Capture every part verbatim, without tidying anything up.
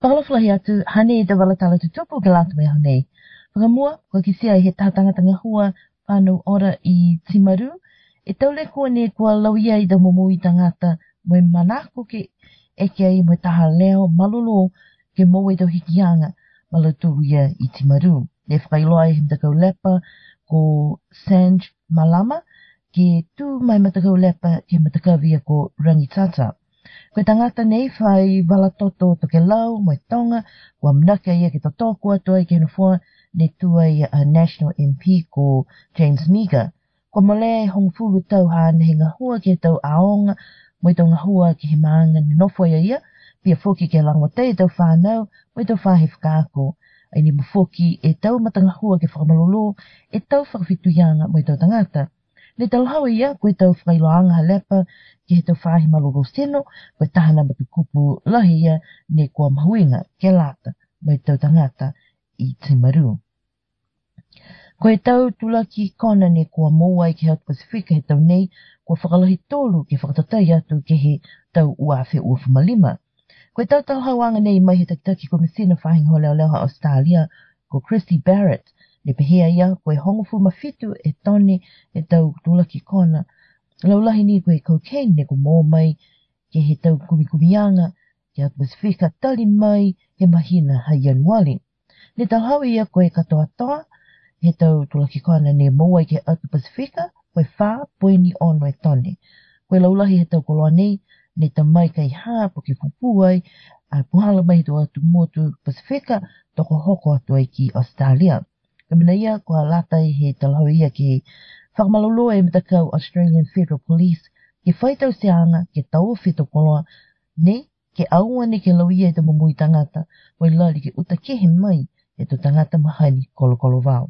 Whakalawhalahi atu, hane te walatala te tupu ke latu e hane. Whakamua, kua kisia i he tahatangata ngā hua whānau ora i Timaru. E taule kua ne kua lauia i da momu i tangata moe manako ke eke ai moe taha leo malolo ke moe tau hikianga malaturu ia i Timaru. Ne whakailoa i he mtakau lepa ko Sanj Malama ke tu mai matakau lepa ke matakawia ko Rangitata. Koe tangata nei whai walatoto to ke lau, moe tonga, kua mnaka ia ke totoko atua i ke nufua ne tua i a National M P ko James Miga. Kua mole hong fulu tau hana he ngā hua ke tau aonga, moe tau ngā hua ke he maanga ne nofua ia ia, pia foki ke langwatei tau whanau, moe tau whahe whakaako. Ai ni mfoki e tau matanga hua ke whakamalolo, e tau whakawhitu ianga moe tau tangata. Le tau hawa ia, koe tau whakailoanga halepa, ke he tau whahi malolo seno, koe tahana matu kupu lahi ia, ne kua mahuinga, ke lata, moe tau tangata i Timaru. Koe tau tulaki kona ne kua moa i ke South Pacifica he tau nei, kua whakalohi tolu ke whakatatai atu ke he tau uawhi uafumalima. Koe tau tau hawanga nei mai he takitaki komisina whahinga ho leo leo ha Australia, ko Christy Barrett, ne pehea ia koe hongofu mawhitu e tone e tau tulaki kona. Laulahi ni koe cocaine ne ko mō mai ke he tau kumikumianga ke South Pacifica tali mai he mahina ha Januari. Ne tau hawi ia koe katoa toa, he tau tulaki kona ne mō ai ke South Pacifica, koe whā poeni ono e tone. Koe laulahi he tau koloa nei, ne tau mai kai hā po ke pupuai, a puhala mai to atu motu Pacifica, toko hoko atu ai ki Australia. Kamina ia, kua lata i he talhau ia ke whakamalolo e mtakau Australian Federal Police, ke whaitau seanga, ke tau whito koloa, ne, ke aua ne ke lauia i ta mamui tangata, wai lali ke uta kehe mai, e to tangata mahani kolo kolo vau.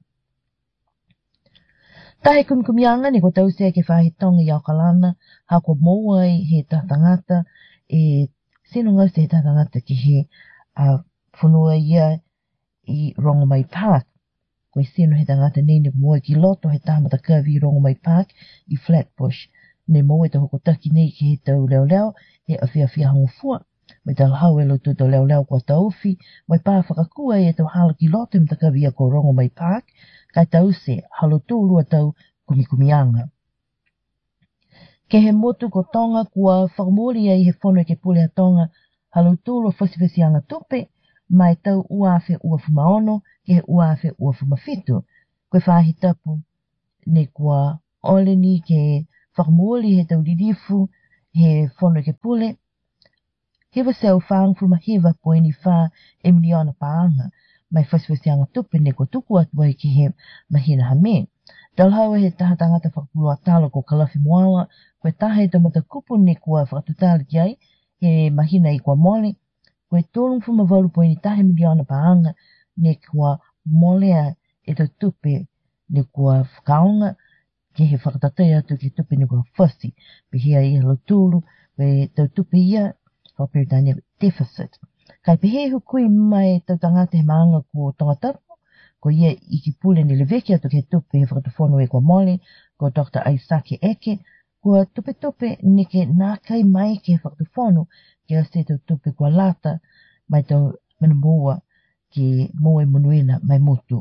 Tahe kumikumianga ne ko tau sea ke whahitonga i Aukalana, ha ko mouai he tatangata, e sinunga se he tatangata ki he a whunua ia i Rongomai Park. Koe sino he tangata nei ne moe ki loto he tāmata kawi i Rongomai Park i Flatbush. Ne moe te hokotaki nei ki he tau leo leo, he awhia whia hangufua. Me tau hau e lotu tau leo leo kua tauwhi, mai pā whakakua e tau hala ki loto me takawi a ko Rongomai Park, kai tau se halo tūlua tau kumikumianga. Ke he motu ko tonga kua whakamori ai he whono ke pule a tonga, halo tūlua whasiwhasianga tupe, mai tau uawhe uafumaono, ke he uawhe uafumawhitu. Koe whahi tapu, ne kua oleni ke whakamori he tau lirifu, he whono ke pule, hewa seu whaangfu mahewa poeni wha e miliona paanga, mai whasiwhasianga tupe ne ko tuku atu ai ki he mahina hame. Dalhaua he taha tangata whakapulua talo ko Kalafi Moala, koe taha e tamata kupu ne kua whakatutali ki ai, he mahina i kua mole, koe tōlung whumavalu poeni tahe miliona paanga, ne kua molea e tau tupe ne kua whakaonga, ke he whakatatai atu ki tupe ne kua whasi, pe hea i halo tūlu, koe tau tupe ia, whaperitania deficit. Kai pehe hukui mai tau tangata he maanga ko tongatapu, ko ia i ki pule ni leveki atu ke tupe he whakatafono e kua mole, ko Doctor Aisake Eke, kua tupe tupe ne ke nākai mai ke whakatafono, ke a se tau tupe kua lata, mai tau mana mua ke moe munuina mai motu.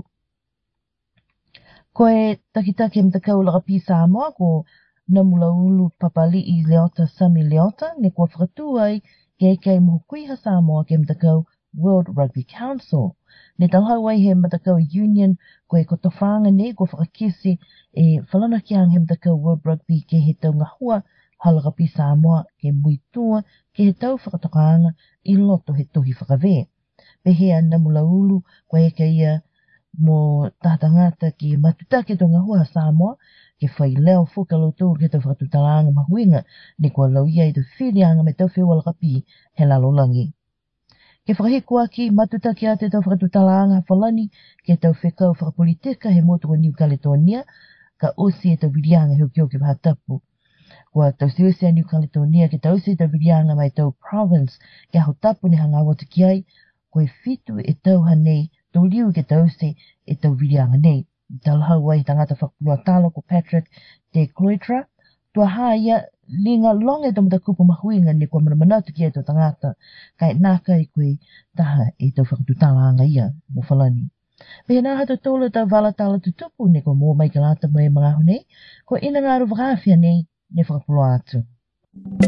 Koe takitake mtakau lagapi Samoa, ko Namula Ulu Papali i Leota Sami Leota, ne kua whakatuai ke kei mohukui ha Samoa ke mtakau World Rugby Council. Ne tauhau ai he mtakau Union koe kotowhanga ne kua whakakisi e whalana ki ang he mtakau World Rugby ke he tau ngahua halagapi Samoa ke muitua ke he tau whakatokanga i loto he tohi whakawe. Pehea Namula Ulu koe eke ia mo tātangata ki matutake tō ngahua ha Samoa, ke whai leo whukalo tō ke tau whakatutalanga mahuinga, ne kua lauia i tau whirianga me tau whiwalakapi he lalolangi. Ke whakahikua ki matutake a te tau whakatutalanga whalani, ke tau whekau whakapolitika he motu o New Caledonia, ka osi e tau virianga heo kio ke whatapu. Kua tau siwese a New Caledonia, ke tau si tau virianga mai tau province, ke aho tapu ne hanga wata ki ai, koe fitu e tau hanei, tau liu ke tau se e tau virianga nei. Talhau ai tangata whakapulua talo ko Patrick de Cloydra, tua haya linga longe tam ta kupu mahuinga ni kua mana manatu ki ato tangata kai naka i koe taha e tau whakatutala anga ia mo whalani. Pehe nā hato tōla ta wala tala tutupu ne kua mō mai ka lata mai mga hone, ko ina ngāru wakawhia nei ne whakapuloa atu.